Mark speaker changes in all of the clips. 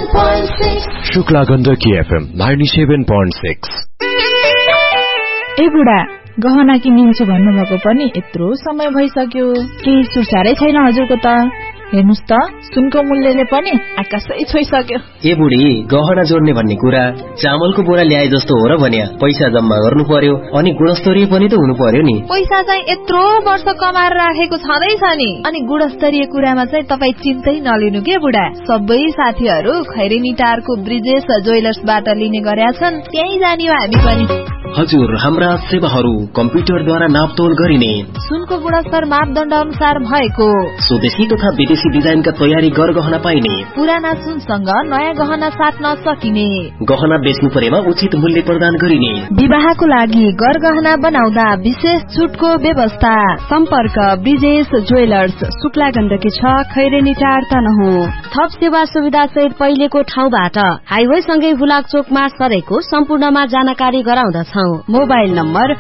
Speaker 1: 97.6 Shukla Gandaki FM 97.6।
Speaker 2: ए बुढा गहना किनिन्छु भन्नुभएको पनि यत्रो समय भइसक्यो, केही सुसारै छैन हजुरको त। हेर्नुस् त, सुनको मूल्यले पनि आकाशै छोइसक्यो।
Speaker 3: ए बुढी, गहना जोड्ने भन्ने कुरा चामलको बोरा ल्याए जस्तो हो र भन्या। पैसा जम्मा गर्नु पर्यो अनि गुणस्तरीय पनि त हुनु पर्यो नि।
Speaker 2: पैसा चाहिँ यत्रो वर्ष कमाएर राखेको छँदैछ नि। अनि गुणस्तरीय कुरामा चाहिँ तपाई चिन्तै नलिनु के बुढा। सबै साथीहरू खैरेनी टारको ब्रिजेश ज्वेलर्सबाट लिने गरेका छन्, त्यही जाने हो हामी पनि।
Speaker 3: हजुर, हाम्रा सेवाहरू कम्प्युटरद्वारा नापतोल गरिने,
Speaker 2: सुनको गुणस्तर मापदण्ड अनुसार भएको,
Speaker 3: स्वदेशी तथा विदेशी डिजाइनका तयारी गरगहना पाइने,
Speaker 2: पुराना सुनसँग नयाँ गहना साट्न सकिने,
Speaker 3: गहना बेच्नु परेमा उचित मूल्य प्रदान गरिने,
Speaker 2: विवाहको लागि गरगहना बनाउँदा विशेष छुटको व्यवस्था।
Speaker 4: सम्पर्क ब्रिजेश ज्वेलर्स, शुक्ला गण्डकी 6, खैरेनी टार तनहुँ।
Speaker 5: थप सेवा सुविधा सहित पहिलेको ठाउँबाट हाइवे सँगै हुलाक चोकमा सरेको सम्पूर्णमा जानकारी गराउँदछ।
Speaker 4: Mobile number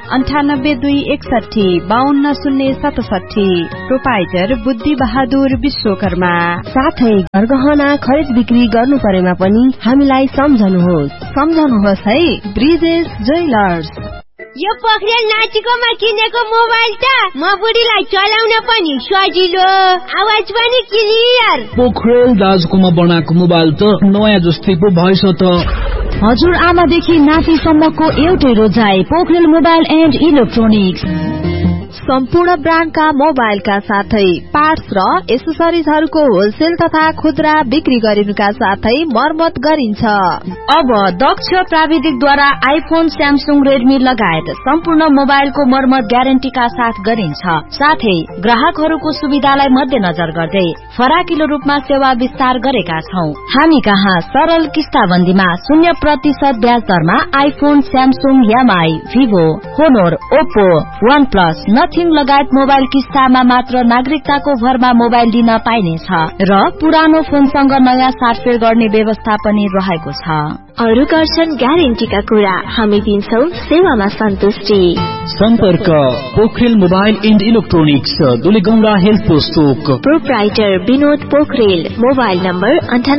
Speaker 4: 9861652067। प्रोपाइटर बुद्धि बहादुर विश्वकर्मा।
Speaker 5: साथै गरगहना खरिद बिक्री गर्नु परेमा पनि हामीलाई सम्झनुहोस्
Speaker 2: है ब्रिजेश ज्वेलर्स।
Speaker 6: यो पोखरेल नाचिकोमा किनेको मोबाइल त म बुढीलाई चलाउन पनि सजिलो, आवाज पनि क्लियर।
Speaker 7: पोखरेल दाजुकोमा बनाएको मोबाइल त नयाँ जस्तै पो भएछ त।
Speaker 5: हजुर आमादेखि नातिसम्मको एउटै रोजाइ, पोखरेल मोबाइल एन्ड इलेक्ट्रोनिक्स।
Speaker 2: सम्पूर्ण ब्रान्डका मोबाइलका साथै पार्ट्स र एसेसरिजहरूको होलसेल तथा खुद्रा बिक्री गरिनुका साथै मर्मत गरिन्छ।
Speaker 5: अब दक्ष प्राविधिकद्वारा आइफोन, स्यामसुङ, रेडमी लगायत सम्पूर्ण मोबाइलको मर्मत ग्यारेन्टीका साथ गरिन्छ। साथै ग्राहकहरूको सुविधालाई मध्यनजर गर्दै फराकिलो रूपमा सेवा विस्तार गरेका छौं। हामी कहाँ सरल किस्ताबन्दीमा 0% ब्याज दरमा iPhone, Samsung, MI, Vivo, होनोर, Oppo, one plus, nothing लगायत मोबाइल किस्तामा मात्र नागरिकताको भरमा मोबाइल दिन पाइनेछ र पुरानो फोनसँग नयाँ साटफेर गर्ने व्यवस्था पनि रहेको छ।
Speaker 6: अरु गर्छन् ग्यारेन्टीका कुरा, हामी दिन्छौं सेवामा सन्तुष्टि।
Speaker 7: सम्पर्क Pokharel mobile and electronics, Dulegaunda health post Chowk.
Speaker 6: Proprietor Vinod Pokharel. Mobile number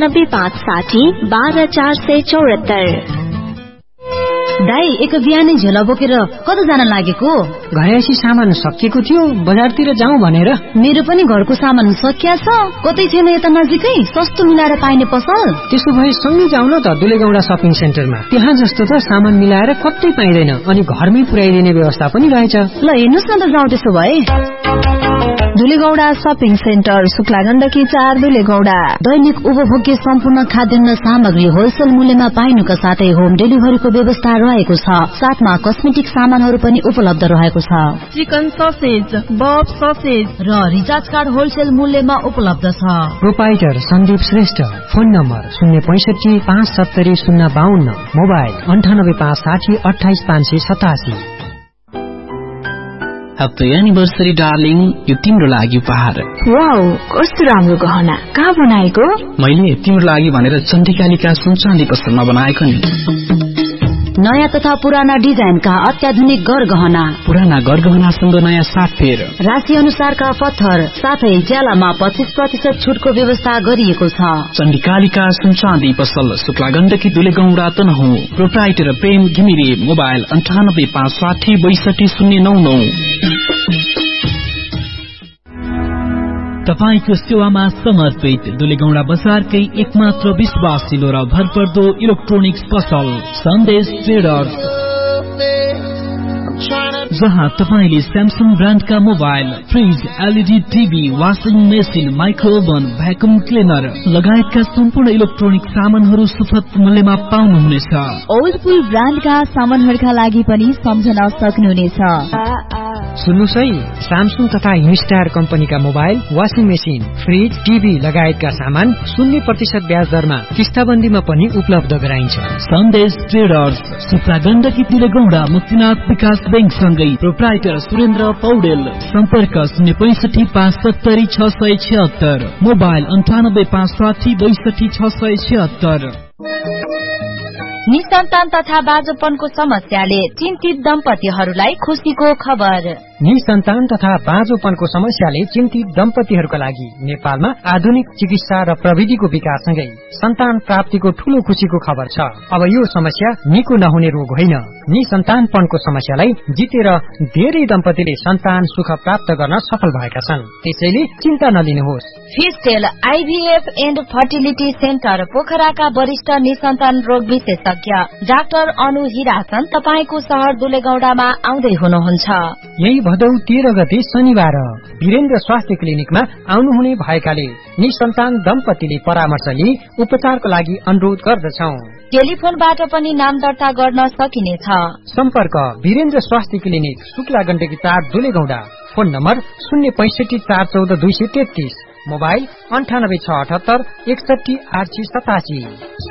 Speaker 6: 9856012474।
Speaker 5: दाई, एक बिहानै झोला बोकेर कता जान लागेको?
Speaker 8: घरैसी सामान सकिएको थियो, बजारतिर जाउँ भनेर।
Speaker 5: मेरो पनि घरको सामान सकिया छ। कतै छैन यता नजिकै सस्तो मिलाएर पाइने पसल?
Speaker 8: त्यसो भए सँगै जाउँ न त दुलेगौंडा शपिङ सेन्टरमा। त्यहाँ जस्तो त सामान मिलाएर कतै पाइँदैन अनि घरमै पुर्याइदिने व्यवस्था पनि रहेछ।
Speaker 5: ल हेर्नुस् न त, जाउँ त्यसो भए।
Speaker 2: Dulegaunda shopping centre, Shukla Gandaki 4, Dulegaunda.
Speaker 5: दैनिक उपभोग्य सम्पूर्ण खाद्यान्न सामग्री होलसेल मूल्यमा पाइनुका साथै होम डेलिभरीको व्यवस्था रहेको छ। साथमा कस्मेटिक सामानहरू पनि उपलब्ध रहेको छ।
Speaker 2: चिकन ससेज, बफ ससेज
Speaker 5: र रिचार्ज कार्ड होलसेल मूल्यमा उपलब्ध छ।
Speaker 8: Proprietor Sandeep Shrestha. Phone number 06557057052। Mobile 9856088587।
Speaker 7: Happy anniversary darling, यो तिम्रो लागि उपहार।
Speaker 2: वाउ, कस्तो राम्रो गहना, कहाँ बनाएको?
Speaker 7: मैले तिम्रो लागि भनेर चण्डीकालिका सुनचाँदी पसलमा बनाएको नि।
Speaker 5: नयाँ तथा पुराना डिजाइनका अत्याधुनिक गरगहना,
Speaker 7: पुराना गरगहनासँग नयाँ साटफेर,
Speaker 5: राशि अनुसारका पत्थर, साथै ज्यालामा 25% छुटको व्यवस्था गरिएको छ।
Speaker 7: चण्डीकालिका सुनचाँदी पसल, शुक्ला गण्डकी, दुलेगौंडा तनहुँ। प्रोप्राइटर प्रेम घिमिरे। मोबाइल 9856602099। तपाईको सेवामा समर्पित दुलेगौंडा बजारकै एकमात्र विश्वासिलो र भरपर्दो इलेक्ट्रोनिक्स पसल सन्देश ट्रेडर्स, जहाँ तपाईले Samsung ब्रान्डका mobile, fridge, LED TV, washing machine, माइक्रोओभन, vacuum cleaner लगायतका सम्पूर्ण इलेक्ट्रोनिक सामानहरू सुपथ मूल्यमा पाउनुहुनेछ।
Speaker 2: ओल्डपुल ब्रान्डका सामानहरूका लागि पनि सम्झन सक्नुहुनेछ।
Speaker 8: सुन्नुस् है, स्यामसुङ तथा हिस्टार कम्पनीका mobile, washing machine, fridge, TV लगायतका सामान 0% ब्याज दरमा किस्ताबन्दीमा पनि उपलब्ध गराइन्छ।
Speaker 7: सन्देश ट्रेडर्स, शुक्ला गण्डकी, दुलेगौंडा, मुक्तिनाथ विकास बैंक सँगै प्रोप्राइटर सुरेन्द्र पौडेल। सम्पर्क 065570676। मोबाइल 9856626676।
Speaker 5: निसन्तान तथा बाजोपनको समस्याले चिन्तित दम्पतिहरूलाई खुसीको खबर।
Speaker 8: निसन्तान तथा बाँझोपनको समस्याले चिन्तित दम्पतिहरूका लागि नेपालमा आधुनिक चिकित्सा र प्रविधिको विकाससँगै सन्तान प्राप्तिको ठूलो खुशीको खबर छ। अब यो समस्या निको नहुने रोग होइन। निसन्तानपनको समस्यालाई जितेर धेरै दम्पतिले सन्तान सुख प्राप्त गर्न सफल भएका छन्। त्यसैले चिन्ता नलिनुहोस्।
Speaker 5: फिस्टेल आइभीएफ एन्ड फर्टिलिटी सेन्टर पोखराका वरिष्ठ निसन्तान रोग विशेषज्ञ डाक्टर अनु हिरासन तपाईको शहर दुलेगौडामा आउँदै हुनुहुन्छ।
Speaker 8: यही भदौ 13 गते शनिबार वीरेन्द्र स्वास्थ्य क्लिनिकमा आउनुहुने भएकाले निसन्तान दम्पतिले परामर्श लिई उपचारको लागि अनुरोध गर्दछौ।
Speaker 5: टेलिफोनबाट पनि नाम दर्ता गर्न सकिनेछ।
Speaker 8: सम्पर्क वीरेन्द्र स्वास्थ्य clinic Shukla Gandaki 4 दुलेगौडा। Phone number 065 414 233, mobile 98 678 61 887।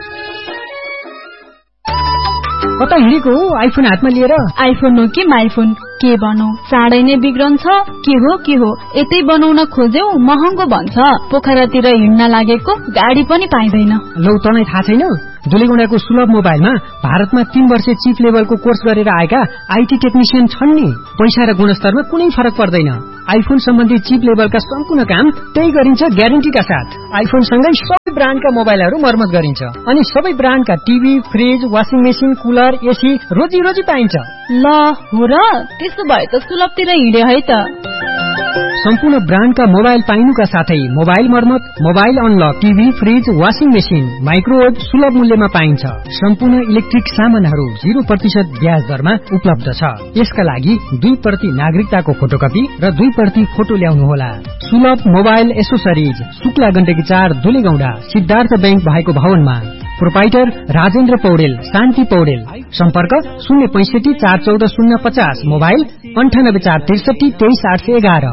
Speaker 8: कता हिँडेको हो आइफोन हातमा लिएर?
Speaker 4: आइफोन हो कि माइफोन के बनाऊ, चाँडै नै बिग्रन्छ। के हो यतै बनाउन खोज्यौ महँगो भन्छ। पोखरातिर हिँड्न लागेको गाडी पनि पाइँदैन।
Speaker 8: लौ तँलाई थाहा छैन? दुलेगौडाको सुलभ मोबाइलमा भारतमा 3 वर्ष चिप लेभलको कोर्स गरेर आएका आईटी टेक्निशियन छन् नि। पैसा र गुणस्तरमा कुनै फरक पर्दैन। आइफोन सम्बन्धी चिप लेभलका सम्पूर्ण काम त्यही गरिन्छ ग्यारेन्टीका साथ। आइफोन सँगै सबै ब्रान्डका मोबाइलहरू मर्मत गरिन्छ अनि सबै ब्रान्डका TV, fridge, washing machine, cooler, AC रोजी पाइन्छ।
Speaker 4: ल हो र, त्यसो भए त सुलभतिर हिँडे है त।
Speaker 8: सम्पूर्ण ब्रान्डका मोबाइल पाइनुका साथै मोबाइल मर्मत, mobile unlock, TV, fridge, washing machine, microwave सुलभ मूल्यमा पाइन्छ। सम्पूर्ण इलेक्ट्रिक सामानहरू 0% ब्याज दरमा उपलब्ध छ। यसका लागि 2% नागरिकताको फोटोकपी र 2% फोटो ल्याउनुहोला। सुलभ mobile accessories Shukla Gandaki 4 दुलेगौडा, Siddhartha bank भएको भवनमा। प्रोपाइटर राजेन्द्र पौडेल, शान्ति पौडेल। सम्पर्क 065 414 050, मोबाइल 98 463 23 811।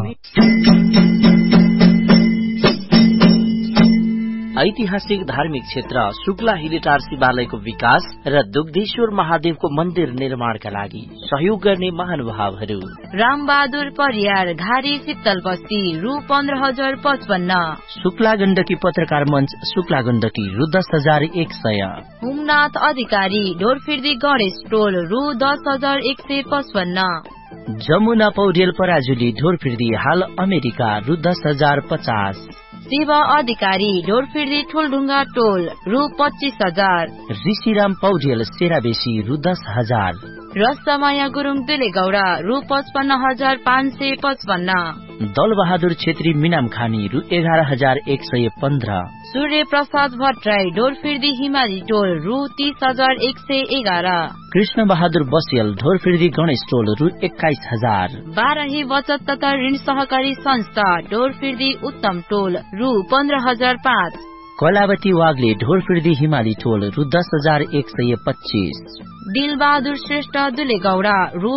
Speaker 9: ऐतिहासिक धार्मिक क्षेत्र शुक्ला हिलेटार शिवालयको विकास र दुग्धेश्वर महादेवको मन्दिर निर्माणका लागि सहयोग गर्ने महानुभावहरू
Speaker 5: रामबहादुर परियार, घारी शीतल बस्ती, रु 15,055।
Speaker 9: शुक्ला गण्डकी पत्रकार मञ्च, शुक्ला गण्डकी, रु 10,100।
Speaker 5: हुमनाथ अधिकारी, ढोरफिर्दी गणेश टोल, रु 10,155।
Speaker 9: जमुना पौडेल पराजुली, ढोरफिर्दी, हाल अमेरिका, रु 10,050।
Speaker 5: शिव अधिकारी, ढोरफिर्दी ठुलढुङ्गा टोल, रु 25,000।
Speaker 9: ऋषिराम पौडेल, सेराबेसी, रु 10,000।
Speaker 5: रसमाया गुरुङ दुलेगौडा, रु 55,555।
Speaker 9: दलबहादुर छेत्री मिनाम खानी, रु 11,115।
Speaker 5: सूर्य प्रसाद भट्टराई, ढोरफिर्दी हिमाली टोल, रु 30,111।
Speaker 9: कृष्ण बहादुर बसियल, ढोरफिर्दी गणेश टोल, रु 21,000।
Speaker 5: बाराही बचत तथा ऋण सहकारी संस्था, ढोरफिर्दी उत्तम टोल, रु 15,005।
Speaker 9: कलावती वाग्ले, ढोरफिर्दी हिमाली टोल, रु 10,125।
Speaker 5: दिलबहादुर श्रेष्ठ दुलेगौडा, रु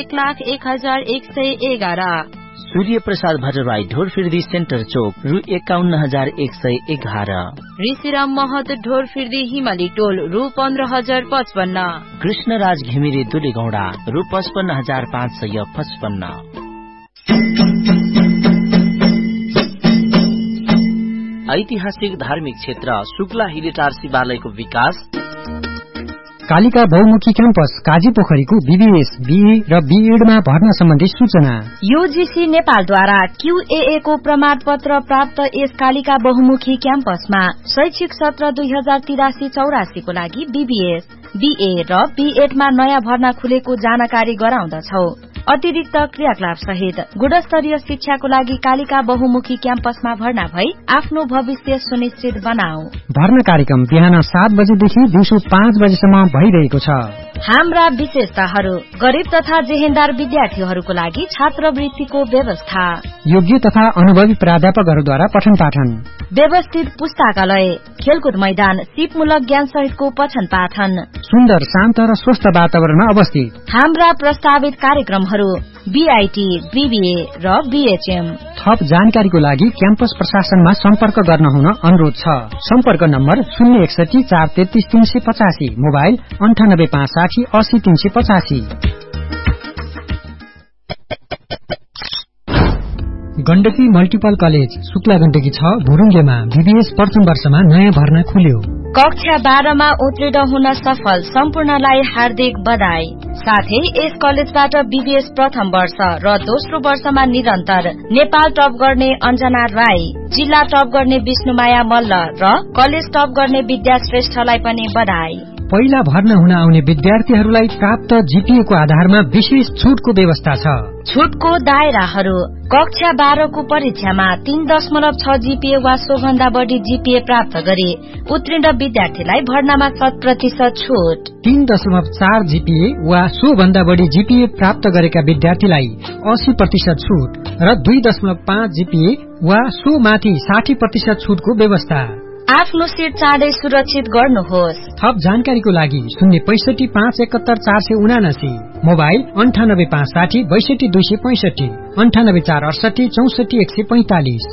Speaker 5: 1,01,111।
Speaker 9: सूर्य प्रसाद भट्टराई, ढोरफिर्दी सेन्टर चोक, रु 51,111।
Speaker 5: ऋषिराम महत, ढोरफिर्दी हिमाली टोल, रु 15,055।
Speaker 9: कृष्णराज घिमिरे दुलेगौडा, रु 55,555। ऐतिहासिक धार्मिक क्षेत्र शुक्ला हिलेटार शिवालयको विकास
Speaker 8: कालिका बहुमुखी क्याम्पस काजी पोखरीको बीबीएस, बीए र बीएडमा भर्ना सम्बन्धी सूचना।
Speaker 5: यूजीसी नेपालद्वारा QAA को प्रमाणपत्र प्राप्त यस कालिका बहुमुखी क्याम्पसमा शैक्षिक सत्र 2083-84 को लागि बीबीएस, बीए र बीएडमा नयाँ भर्ना खुलेको जानकारी गराउँदछौ। अतिरिक्त क्रियाकलाप सहित गुणस्तरीय शिक्षाको लागि कालिका बहुमुखी क्याम्पसमा भर्ना भई आफ्नो भविष्य सुनिश्चित बनाऊ।
Speaker 8: भर्ना कार्यक्रम बिहान 7 बजेदेखि दिउँसो 5 बजेसम्म भइरहेको छ।
Speaker 5: हाम्रा विशेषताहरू: गरीब तथा जेहेन्दार विद्यार्थीहरूको लागि छात्रवृत्तिको व्यवस्था,
Speaker 8: योग्य तथा अनुभवी प्राध्यापकहरूद्वारा पठन पाठन,
Speaker 5: व्यवस्थित पुस्तकालय, खेलकुद मैदान, सिपमूलक ज्ञान सहितको पठन पाठन,
Speaker 8: सुन्दर शान्त र स्वस्थ वातावरणमा अवस्थित।
Speaker 5: हाम्रा प्रस्तावित कार्यक्रमहरू बीआईटी, बीबीए र बीएचएम।
Speaker 8: थप जानकारीको लागि क्याम्पस प्रशासनमा सम्पर्क गर्न हुन अनुरोध छ। सम्पर्क number 061 433 385, mobile 98 560 80 385। Gandaki multiple college Shukla Gandaki 6 भुरुङ्गेमा BBS प्रथम वर्षमा नयाँ भर्ना खुल्यो।
Speaker 5: कक्षा 12 मा उत्तीर्ण हुन सफल सम्पूर्णलाई हार्दिक बधाई। साथै यस कलेजबाट बीबीएस प्रथम वर्ष र दोस्रो वर्षमा निरन्तर नेपाल टप गर्ने अञ्जना राई, जिल्ला टप गर्ने विष्णुमाया मल्ल र कलेज टप गर्ने विद्या श्रेष्ठलाई पनि बधाई।
Speaker 8: पहिला भर्ना हुन आउने विद्यार्थीहरूलाई प्राप्त जीपीए को आधारमा विशेष छुटको व्यवस्था छ।
Speaker 5: छुटको दायराहरू: कक्षा 12 को परीक्षामा 3.6 जीपीए वा सोभन्दा बढी जीपीए प्राप्त गरे उत्तीर्ण विद्यार्थीलाई भर्नामा 100% छुट।
Speaker 8: 3.4 जीपीए वा सोभन्दा बढी जीपीए प्राप्त गरेका विद्यार्थीलाई 80% छुट र 2.5 जीपीए वा सो माथि 60% छुटको व्यवस्था।
Speaker 5: आफ्नो सीट चाँडै सुरक्षित गर्नुहोस्।
Speaker 8: थप जानकारीको लागि 065 571 479, मोबाइल 98 560 62 265, 98 468 64 145।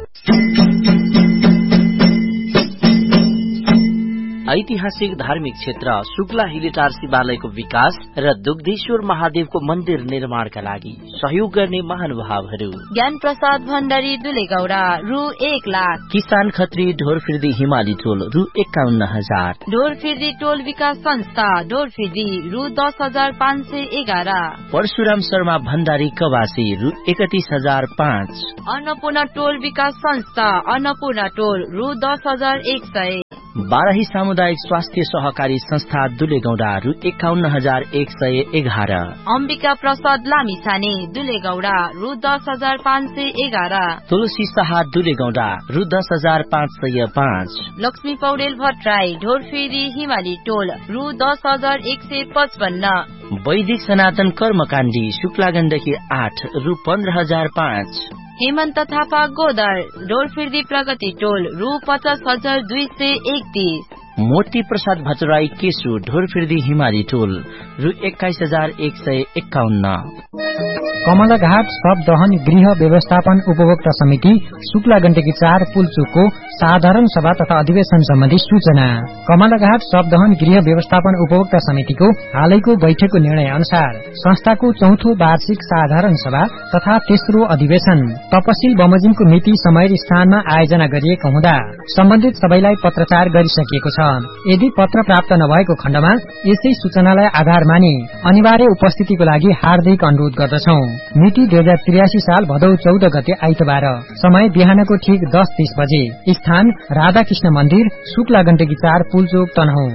Speaker 9: ऐतिहासिक धार्मिक क्षेत्र शुक्ला हिलेटार शिवालयको विकास र दुग्धेश्वर महादेवको मन्दिर निर्माणका लागि सहयोग गर्ने महानुभावहरू:
Speaker 2: ज्ञान प्रसाद भण्डारी दुलेगौडा रु 1 लाख,
Speaker 9: किसान खत्री ढोरफिर्दी हिमाली टोल रु 51,000,
Speaker 2: ढोरफिर्दी टोल विकास संस्था ढोरफिर्दी रु 10,511,
Speaker 9: परशुराम शर्मा भण्डारी कवासी रु 31,005,
Speaker 2: अन्नपूर्ण टोल विकास संस्था अन्नपूर्ण टोल रु 10,100,
Speaker 9: बाराही सामुदायिक स्वास्थ्य सहकारी संस्था दुलेगौडा रु 51,111,
Speaker 2: अम्बिका प्रसाद लामिछाने दुलेगौडा रु 10,511,
Speaker 9: तुलसी शाह दुलेगौडा रु 10,505,
Speaker 2: लक्ष्मी पौडेल भट्टराई ढोरफिरी हिमाली टोल रु 10,155,
Speaker 9: वैदिक सनातन कर्मकाण्डी शुक्ला गण्डकी 8 रु 15,005,
Speaker 2: हेमन्त थापा गोदर ढोरफिर्दी प्रगति टोल रु 50,231,
Speaker 9: मोती प्रसाद भट्टराई केशु ढोरफिर्दी हिमाली टोल रु 21,151,
Speaker 8: कमलाघाट सब दहन गृह व्यवस्थापन उपभोक्ता समिति शुक्ला गण्डकी 4 पुलचोकको साधारण सभा तथा अधिवेशन सम्बन्धी सूचना। कमलाघाट सब दहन गृह व्यवस्थापन उपभोक्ता समितिको हालैको बैठकको निर्णय अनुसार संस्थाको 4थो वार्षिक साधारण सभा तथा तेस्रो अधिवेशन तपसिल बमोजिमको मिति समय स्थानमा आयोजना गरिएको हुँदा सम्बन्धित सबैलाई पत्रचार गरिसकिएको छ। यदि पत्र प्राप्त नभएको खण्डमा यसै सूचनालाई आधार मानि अनिवार्य उपस्थितिको लागि हार्दिक अनुरोध गर्दछौ। मिति 2083 साल भदौ 14 गते आइतबार, समय बिहानको ठीक 10:30 बजे, स्थान राधाकृष्ण मन्दिर शुक्ला गण्डकी 4 पुलचोक तनहुँ।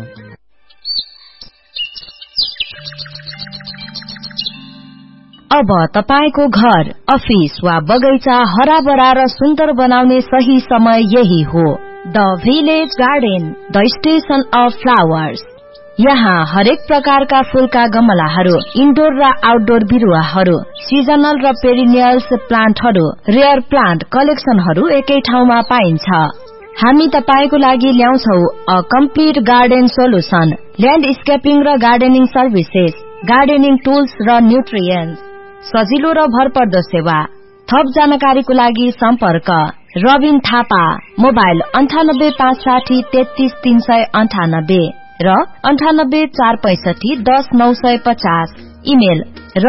Speaker 5: अब तपाईको घर, अफिस वा बगैँचा हराभरा र सुन्दर बनाउने सही समय यही हो। The village garden, the station of flowers. यहाँ हरेक प्रकारका फूलका गमलाहरू, इन्डोर र आउटडोर बिरुवाहरू, सिजनल र पेरिनियल्स प्लान्टहरू, रेयर प्लान्ट कलेक्सनहरू एकै ठाउँमा पाइन्छ। हामी तपाईको लागि ल्याउँछौ अ कम्प्लिट गार्डन सोलुसन, ल्यान्डस्केपिङ र गार्डनिङ सर्भिसेस, गार्डनिङ टुल्स र न्युट्रिएन्ट्स, सजिलो र भरपर्दो सेवा। थप जानकारीको लागि सम्पर्क रबिन थापा, मोबाइल 98 560 33 398 र 98 465 10 950, इमेल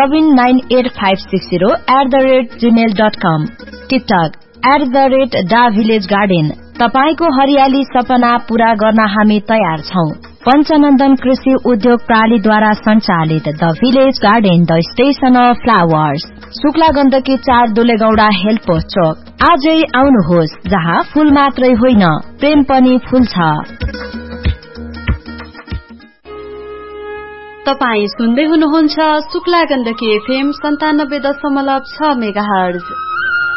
Speaker 5: robin98560@gmail.com, टिकटक @davillagegarden। तपाईको हरियाली सपना पूरा गर्न हामी तयार छौं। पञ्चनन्दन कृषि उद्योग प्रणालीद्वारा सञ्चालित the village garden, the station of flowers, Shukla Gandaki 4 दुलेगौडा health post चोक। आजै आउनुहोस्, जहाँ फूल मात्रै होइन प्रेम पनि फूल छ।
Speaker 4: तपाई सुन्दै हुनुहुन्छ शुक्ला गण्डकी FM 97.6 मेगाहर्ज।